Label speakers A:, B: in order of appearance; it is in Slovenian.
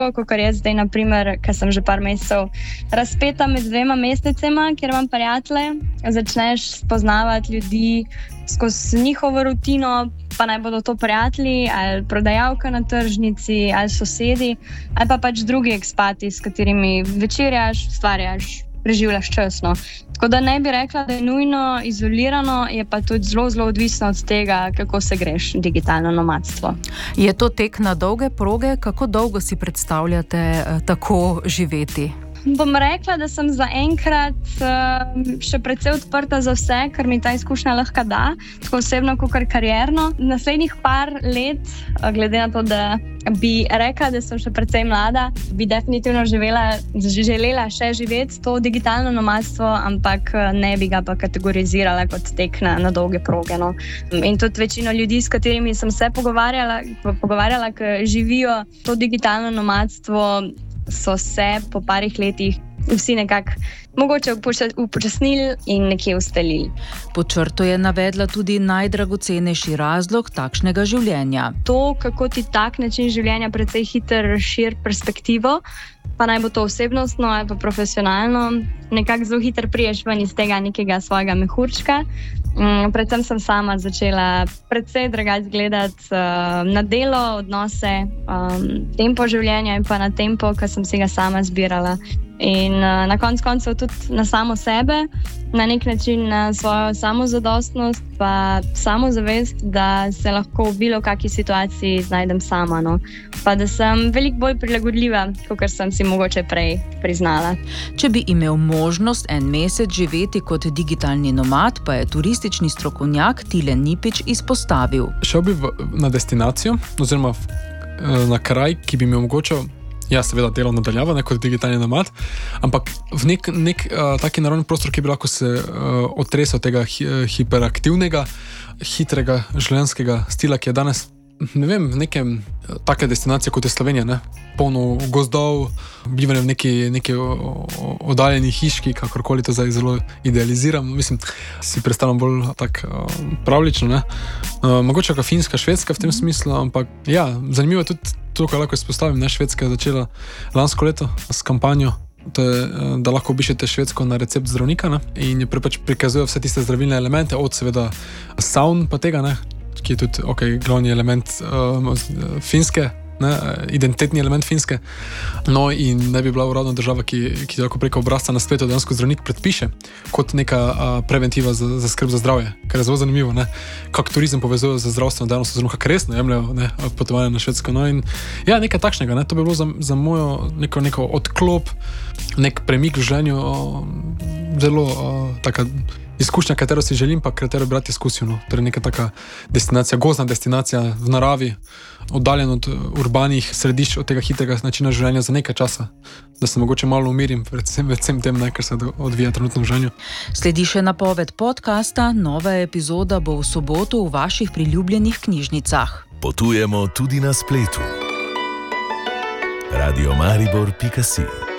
A: kot je zdaj, naprimer, ker sem že par mesecev razpeta med 2 mesecema, kjer imam prijatelje, začneš spoznavati ljudi skozi njihovo rutino, pa naj bodo to prijatelji ali prodajalka na tržnici ali sosedi ali pa pač drugi ekspati, s katerimi večerjaš, ustvarjaš, preživljaš čas. No. Tako da ne bi rekla, da je nujno izolirano, je pa tudi zelo, zelo odvisno od tega, kako se greš digitalno nomadstvo.
B: Je to tek na dolge proge? Kako dolgo si predstavljate tako živeti?
A: Bom rekla, da sem zaenkrat še precej odprta za vse, kar mi ta izkušnja lahko da, tako osebno kot karierno. Naslednjih par let, glede na to, da bi rekla, da sem še precej mlada, bi definitivno želela še živeti to digitalno nomadstvo, ampak ne bi ga pa kategorizirala kot tek na dolge proge. No. In tudi večino ljudi, s katerimi sem se pogovarjala, ki živijo to digitalno nomadstvo, so se po parih letih vsi nekako mogoče upočasnili in nekje ustalili.
B: Pod črto je navedla tudi najdragocenejši razlog takšnega življenja.
A: To, kako ti tak način življenja precej hitro razširi perspektivo, pa naj bo to osebnostno ali pa profesionalno, nekako zelo hitro priješ ven iz tega nekega svojega mehurčka. Predvsem sem sama začela precej drugače gledati na delo, odnose, tempo življenja in pa na tempo, ki sem si ga sama zbirala. In na koncu koncev tudi na samo sebe, na nek način na svojo samozadostnost, pa samozavest, da se lahko v bilo kakšni situaciji znajdem sama. No. Pa da sem veliko bolj prilagodljiva, kot sem si mogoče prej priznala.
B: Če bi imel možnost 1 mesec živeti kot digitalni nomad, pa je turistični strokovnjak Tilen Nipič izpostavil.
C: Šel bi na destinacijo, oziroma na kraj, ki bi mi omogočal, seveda delo nadaljava, kot digitalni nomad, ampak v nek taki naravni prostor, ki bi lahko se otresel tega hiperaktivnega, hitrega življenjskega stila, ki je danes, ne vem, v nekem take destinacije, kot je Slovenija, ne? Polno gozdov, bivanje v neki oddaljeni hiški, kakorkoli to zdaj zelo idealiziram. Mislim, si predstavljam bolj tako pravlično, ne? Mogoče kao Finska, Švedska v tem smislu, ampak zanimivo je tudi to, kar lahko izpostavim, ne? Švedska je začela lansko leto s kampanjo, to je, da lahko obišete Švedsko na recept zdravnika, ne? In je prikazuje vse tiste zdravilne elemente, od seveda saun pa tega, ne? Ki je tudi glavni element Finske, ne, identitetni element Finske. No, in ne bi bila uradna država, ki lahko preko obrazca na spletu dejansko zdravnik predpiše kot neka preventiva za skrb za zdravje, kar je zelo zanimivo, ne, kako turizem povezuje z zdravstveno dejavnostjo, zelo kako resno jemljajo, ne, potovanje na Švedsko. No, in nekaj takšnega, ne, to bi bilo za mojo neko odklop, nek premik v življenju, zelo taka izkušnja, katero si želim, pa katero bi rad izkusil. No. Torej neka taka destinacija, gozdna destinacija v naravi, oddaljen od urbanih središč, od tega hitrega načina življenja za nekaj časa, da se mogoče malo umirim predvsem tem, kar se odvija trenutno v življenju.
B: Sledi še napoved podcasta, nova epizoda bo v soboto v vaših priljubljenih knjižnicah.
D: Potujemo tudi na spletu. radiomaribor.si